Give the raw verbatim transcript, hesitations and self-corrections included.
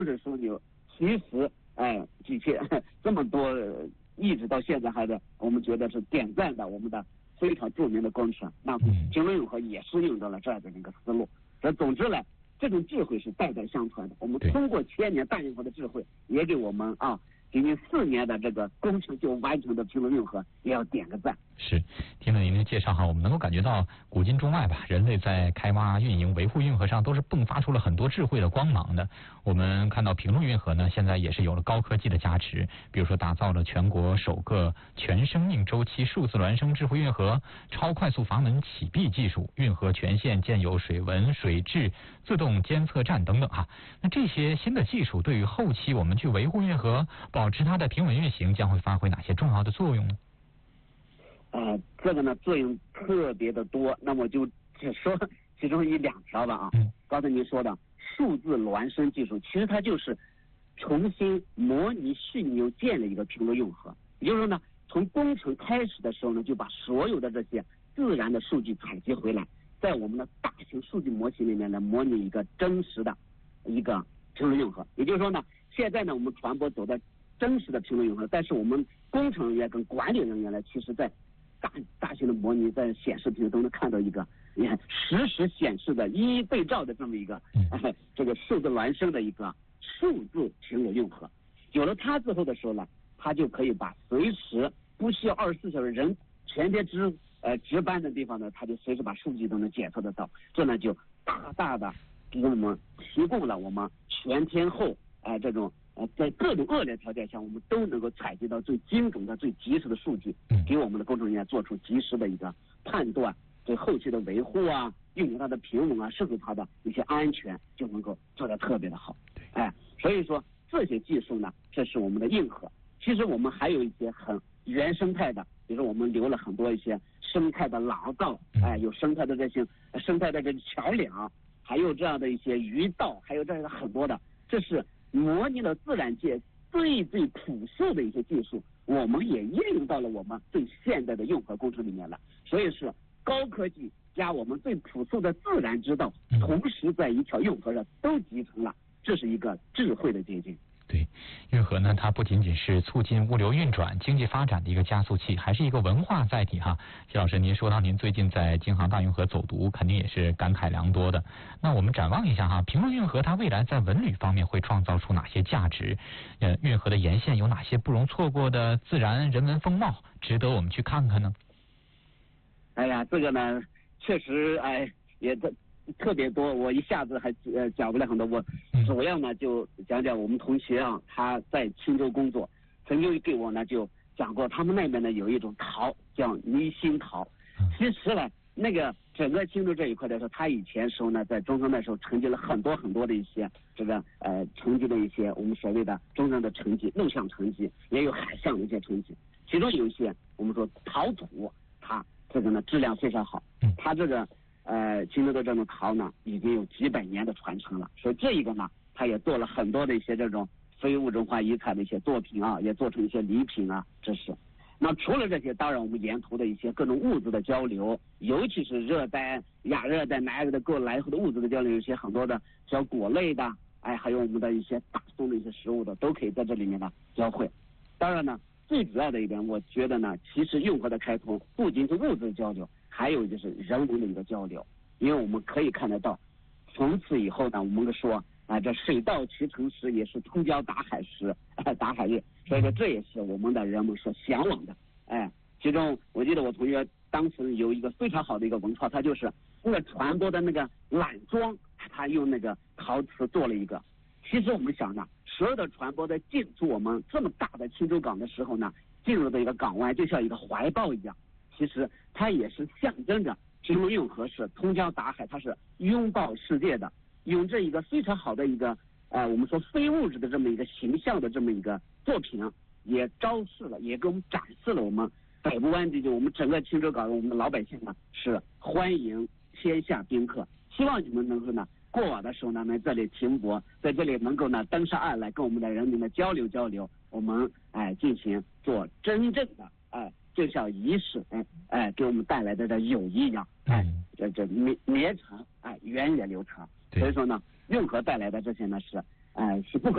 这枢纽其实哎几千这么多，一直到现在还是我们觉得是点赞的我们的非常著名的工程。那平伦运河也是用到了这样的一个思路。这总之呢，这种智慧是代代相传的。我们通过千年大运河的智慧，也给我们啊。仅仅四年的这个工程就完成的平伦运河，也要点个赞。 是，听了您的介绍哈，我们能够感觉到古今中外吧，人类在开挖、运营、维护运河上都是迸发出了很多智慧的光芒的。我们看到平伦运河呢，现在也是有了高科技的加持，比如说打造了全国首个全生命周期数字孪生智慧运河、超快速阀门启闭技术、运河全线建有水文、水质自动监测站等等哈。那这些新的技术对于后期我们去维护运河，保持它的平稳运行将会发挥哪些重要的作用呢？ 呃，这个呢作用特别的多，那么就只说其中一两条吧啊。 嗯。 刚才您说的数字孪生技术，其实它就是重新模拟训牛建了一个平伦运河。也就是说呢，从工程开始的时候呢，就把所有的这些自然的数据采集回来，在我们的大型数据模型里面来模拟一个真实的一个平伦运河。也就是说呢，现在呢我们船舶走在真实的平伦运河，但是我们工程人员跟管理人员呢，其实在大大型的模拟在显示屏都能看到一个，你看实时显示的一一对照的这么一个、哎、这个数字孪生的一个数字平伦运河。有了它之后的时候呢，它就可以把随时不需要二十四小时人全天值呃值班的地方呢，它就随时把数据都能检测得到。这呢就大大的给我们提供了我们全天候哎、呃、这种。呃，在各种恶劣条件下，我们都能够采集到最精准的、最及时的数据，给我们的工程人员做出及时的一个判断，对后期的维护啊、运营它的平稳啊，甚至它的一些安全，就能够做得特别的好。哎，所以说这些技术呢，这是我们的硬核。其实我们还有一些很原生态的，比如说我们留了很多一些生态的廊道，哎，有生态的这些生态的这个桥梁，还有这样的一些鱼道，还有这样的很多的，这是。模拟了自然界最最朴素的一些技术，我们也应用到了我们最现代的运河工程里面了。所以是高科技加我们最朴素的自然之道，同时在一条运河上都集成了，这是一个智慧的结晶。 对，运河呢，它不仅仅是促进物流运转、经济发展的一个加速器，还是一个文化载体哈。谢老师，您说到您最近在京杭大运河走读，肯定也是感慨良多的。那我们展望一下哈，平伦运河它未来在文旅方面会创造出哪些价值？呃，运河的沿线有哪些不容错过的自然人文风貌，值得我们去看看呢？ 哎呀，这个呢，确实哎也特特别多，我一下子还呃讲不了很多。我主要呢就讲讲我们同学啊，他在青州工作，曾经给我呢就讲过，他们那边呢有一种桃叫泥心桃。其实呢，那个整个青州这一块来说，他以前时候呢在中专的时候成绩了很多很多的一些这个呃成绩的一些我们所谓的中专的成绩，陆上成绩，也有海上的一些成绩。其中有一些我们说陶土，它这个呢质量非常好，它这个。呃，青州的这种陶呢，已经有几百年的传承了，所以这一个呢，它也做了很多的一些这种非物质文化遗产的一些作品啊，也做成一些礼品啊，这是。那除了这些，当然我们沿途的一些各种物质的交流，尤其是热带、亚热带、南热带各来回的物质的交流，有些很多的像果类的，哎，还有我们的一些大宗的一些食物的，都可以在这里面呢交汇。当然呢，最主要的一点，我觉得呢，其实运河的开通不仅是物质的交流。还有就是人文的一个交流，因为我们可以看得到，从此以后呢，我们说啊，这水到渠成时也是通宵达海时，哎，达海日，所以说这也是我们的人们所向往的。哎，其中我记得我同学当时有一个非常好的一个文创，他就是那个船舶的那个缆桩，他用那个陶瓷做了一个。其实我们想呢，所有的船舶在进出我们这么大的青州港的时候呢，进入的一个港湾就像一个怀抱一样。其实它也是象征着平伦运河是通宵达海，它是拥抱世界的，用这一个非常好的一个呃我们说非物质的这么一个形象的这么一个作品，也昭示了，也给我们展示了我们北部湾地区，我们整个青州港，我们的老百姓呢是欢迎天下宾客，希望你们能够呢过往的时候呢在这里停泊，在这里能够呢登上岸来跟我们的人民的交流交流，我们哎进行做真正的哎。就像仪式，哎哎，给我们带来的这友谊一样，哎，这这绵绵长，哎，源远流长。所以说呢，运河带来的这些呢是，哎，是不可。